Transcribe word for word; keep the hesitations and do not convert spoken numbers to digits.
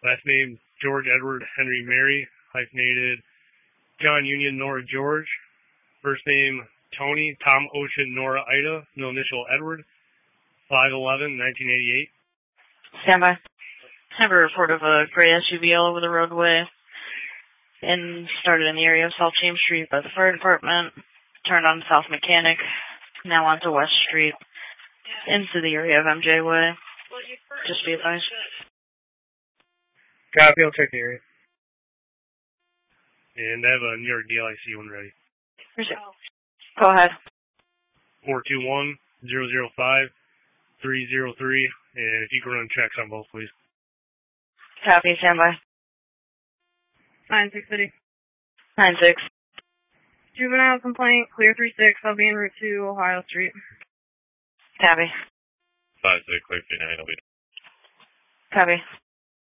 Last name, George Edward Henry Mary, hyphenated John Union Nora George. First name, Tony Tom Ocean Nora Ida, no initial Edward, five eleven nineteen eighty-eight. Stand by. Have a report of a gray S U V all over the roadway and started in the area of South James Street by the fire department, turned on South Mechanic, now onto West Street, into the area of M J Way. Just be advised. Copy, I'll check the area. And I have a New York D L I C one ready. Go ahead. four two one, zero zero five, three zero three, and if you can run checks on both, please. Copy, stand by. nine six City. nine six. Juvenile complaint, clear three six, I'll be en route to Ohio Street. Copy. five six, clear three nine, I'll be. Copy.